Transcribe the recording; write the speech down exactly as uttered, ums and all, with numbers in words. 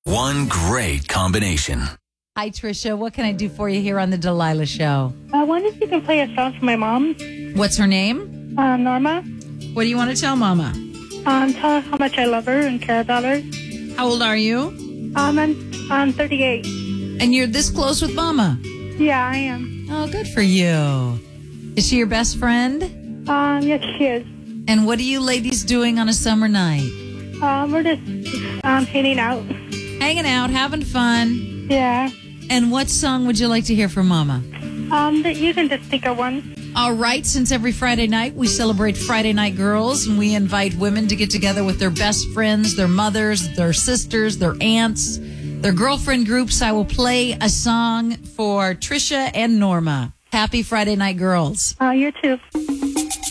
One great combination. Hi, Trisha. What can I do for you here on the Delilah Show? I wonder if you can play a song for my mom, What's her name? uh, Norma. What do you want to tell Mama? Um, tell her how much I love her and care about her. How old are you? Um, I'm, I'm thirty-eight. And you're this close with Mama. Yeah, I am. Oh, good for you. Is she your best friend? Um, yes, she is. And what are you ladies doing on a summer night? Um, we're just um, hanging out. Hanging out, having fun. Yeah. And what song would you like to hear from Mama? Um, that you can just think of one. All right, since every Friday night we celebrate Friday Night Girls, and we invite women to get together with their best friends, their mothers, their sisters, their aunts, their girlfriend groups, I will play a song for Trisha and Norma. Happy Friday Night Girls. Uh, you too.